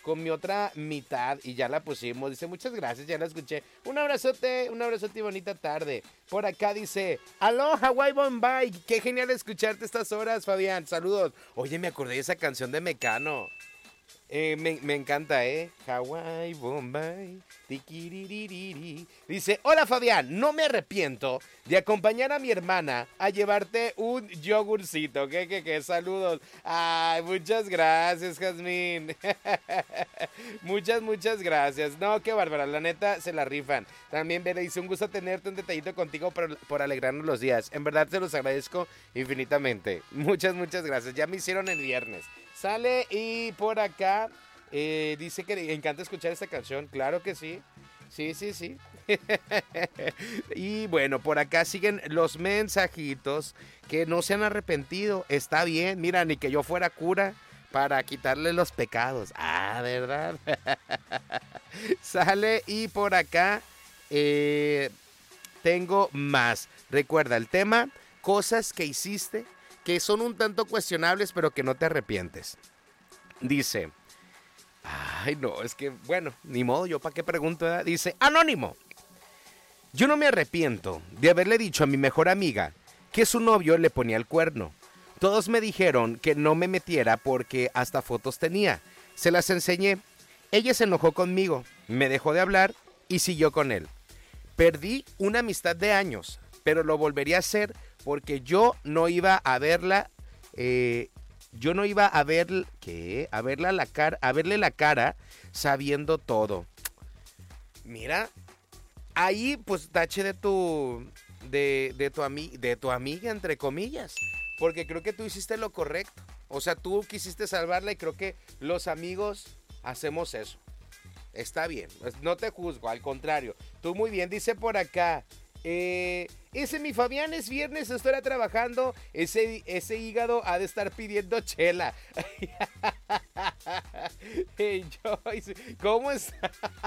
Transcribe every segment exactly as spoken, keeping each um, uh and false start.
con mi otra mitad y ya la pusimos. Dice, muchas gracias, ya la escuché. Un abrazote, un abrazote y bonita tarde. Por acá dice, aló, Hawaii Bombay. Qué genial escucharte estas horas, Fabián. Saludos. Oye, me acordé de esa canción de Mecano. Eh, me, me encanta, ¿eh? Hawaii, Bombay, tiquiriririri. Dice, hola Fabián, no me arrepiento de acompañar a mi hermana a llevarte un yogurcito. ¿Qué, qué, qué? Saludos. Ay, muchas gracias, Jazmín. Muchas, muchas gracias. No, qué bárbara, la neta, se la rifan. También, Bele, dice, un gusto tenerte, un detallito contigo por, por alegrarnos los días. En verdad, se los agradezco infinitamente. Muchas, muchas gracias. Ya me hicieron el viernes. Sale y por acá eh, dice que le encanta escuchar esta canción. Claro que sí. Sí, sí, sí. Y bueno, por acá siguen los mensajitos que no se han arrepentido. Está bien, mira, ni que yo fuera cura para quitarle los pecados. Ah, ¿verdad? Sale y por acá eh, tengo más. Recuerda el tema, cosas que hiciste que son un tanto cuestionables, pero que no te arrepientes. Dice, ay no, es que, bueno, ni modo, yo para qué pregunto, ¿verdad? Dice, anónimo, yo no me arrepiento de haberle dicho a mi mejor amiga que su novio le ponía el cuerno. Todos me dijeron que no me metiera porque hasta fotos tenía. Se las enseñé. Ella se enojó conmigo, me dejó de hablar y siguió con él. Perdí una amistad de años, pero lo volvería a hacer porque yo no iba a verla, eh, yo no iba a ver, ¿qué? A verla la cara, a verle la cara sabiendo todo. Mira, ahí pues tache de tu, de, de tu ami, de tu amiga entre comillas, porque creo que tú hiciste lo correcto. O sea, tú quisiste salvarla y creo que los amigos hacemos eso. Está bien, no te juzgo, al contrario. Tú muy bien, dice por acá. Eh, ese mi Fabián es viernes, estoy trabajando. Ese, ese hígado ha de estar pidiendo chela. Hey, Joyce, ¿cómo está?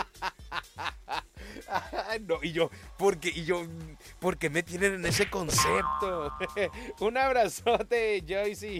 No, y yo, ¿por qué? Y yo, ¿por qué me tienen en ese concepto? Un abrazote, Joyce.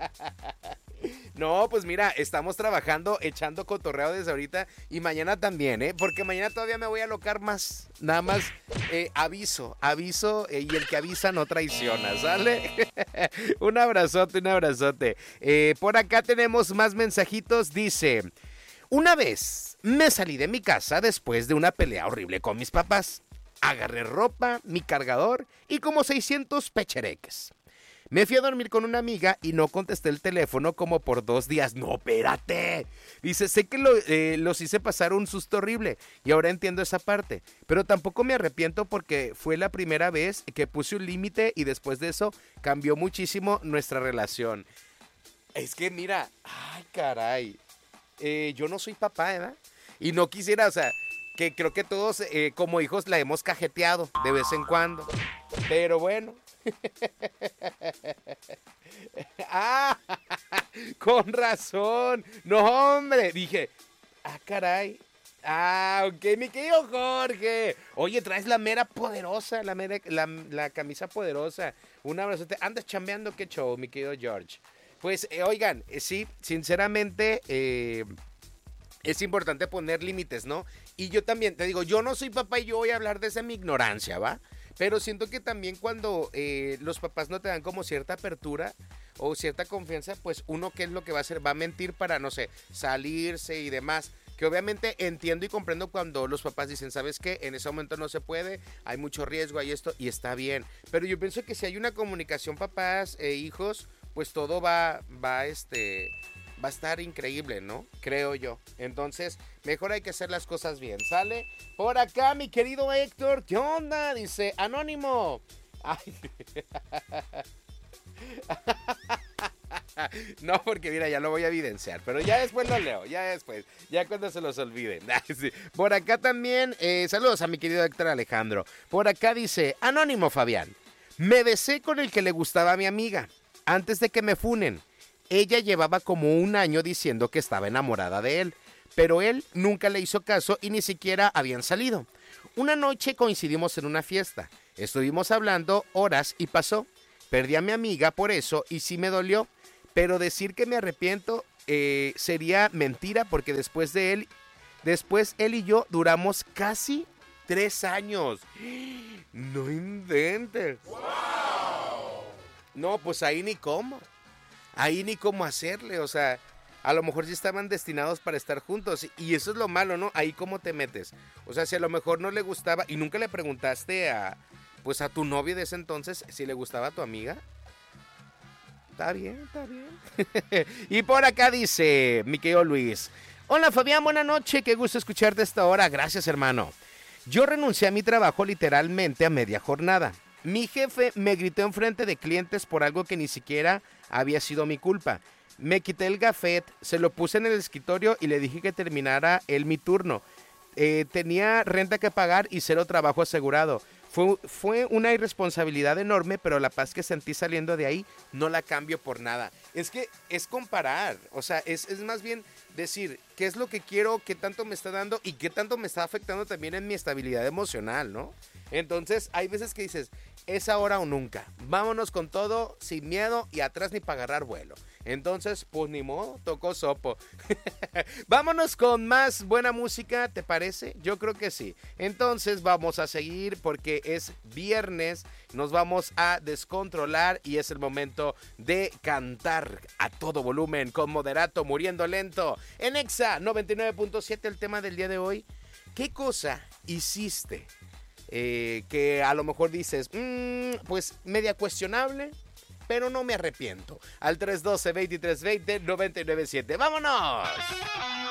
No, pues mira, estamos trabajando, echando cotorreo desde ahorita y mañana también, ¿eh? Porque mañana todavía me voy a alocar más. Nada más eh, aviso, aviso eh, y el que avisa no traiciona, ¿sale? Un abrazote, un abrazote. Eh, por acá tenemos más mensajitos, dice... Una vez me salí de mi casa después de una pelea horrible con mis papás. Agarré ropa, mi cargador y como seiscientos pechereques. Me fui a dormir con una amiga y no contesté el teléfono como por dos días. ¡No, espérate! Dice, sé que lo, eh, los hice pasar un susto horrible y ahora entiendo esa parte. Pero tampoco me arrepiento porque fue la primera vez que puse un límite y después de eso cambió muchísimo nuestra relación. Es que mira, ¡ay, caray! Eh, yo no soy papá, ¿verdad? Y no quisiera, o sea, que creo que todos eh, como hijos la hemos cajeteado de vez en cuando. Pero bueno. Ah, con razón. No, hombre. Dije, ah, caray. Ah, ok, mi querido Jorge. Oye, traes la mera poderosa, la, mera, la, la camisa poderosa. Un abrazote. Andas chambeando, qué show, mi querido George. Pues, eh, oigan, eh, sí, sinceramente, eh, es importante poner límites, ¿no? Y yo también, te digo, yo no soy papá y yo voy a hablar desde mi ignorancia, ¿va? Pero siento que también cuando eh, los papás no te dan como cierta apertura o cierta confianza, pues uno, ¿qué es lo que va a hacer? Va a mentir para, no sé, salirse y demás. Que obviamente entiendo y comprendo cuando los papás dicen, ¿sabes qué? En ese momento no se puede, hay mucho riesgo, hay esto, y está bien. Pero yo pienso que si hay una comunicación papás e hijos, pues todo va, va, este, va a estar increíble, ¿no? Creo yo. Entonces, mejor hay que hacer las cosas bien, ¿sale? Por acá, mi querido Héctor, ¿qué onda? Dice, anónimo. Ay. No, porque mira, ya lo voy a evidenciar, pero ya después lo leo, ya después, ya cuando se los olviden. Sí. Por acá también, eh, saludos a mi querido Héctor Alejandro. Por acá dice, anónimo Fabián, me besé con el que le gustaba a mi amiga, antes de que me funen. Ella llevaba como un año diciendo que estaba enamorada de él, pero él nunca le hizo caso y ni siquiera habían salido. Una noche coincidimos en una fiesta, estuvimos hablando horas y pasó. Perdí a mi amiga por eso y sí me dolió, pero decir que me arrepiento, eh, sería mentira porque después de él, después él y yo duramos casi tres años. No inventes. ¡Wow! No, pues ahí ni cómo. Ahí ni cómo hacerle, o sea, a lo mejor sí estaban destinados para estar juntos. Y eso es lo malo, ¿no? Ahí cómo te metes. O sea, si a lo mejor no le gustaba y nunca le preguntaste a, pues a tu novio de ese entonces si le gustaba a tu amiga. Está bien, está bien. Y por acá dice, mi querido Luis. Hola Fabián, buena noche, qué gusto escucharte a esta hora. Gracias, hermano. Yo renuncié a mi trabajo literalmente a media jornada. Mi jefe me gritó enfrente de clientes por algo que ni siquiera había sido mi culpa. Me quité el gafet, se lo puse en el escritorio y le dije que terminara él mi turno. Eh, tenía renta que pagar y cero trabajo asegurado. Fue, fue una irresponsabilidad enorme, pero la paz que sentí saliendo de ahí no la cambio por nada. Es que es comparar, o sea, es, es más bien decir qué es lo que quiero, qué tanto me está dando y qué tanto me está afectando también en mi estabilidad emocional, ¿no? Entonces, hay veces que dices, es ahora o nunca. Vámonos con todo, sin miedo y atrás ni para agarrar vuelo. Entonces, pues ni modo, tocó sopo. Vámonos con más buena música, ¿te parece? Yo creo que sí. Entonces vamos a seguir porque es viernes, nos vamos a descontrolar y es el momento de cantar a todo volumen con Moderato, Muriendo Lento. En Exa noventa y nueve punto siete el tema del día de hoy. ¿Qué cosa hiciste eh, que a lo mejor dices, mmm, pues media cuestionable? Pero no me arrepiento. Al tres uno dos, dos tres dos cero, nueve nueve siete. ¡Vámonos!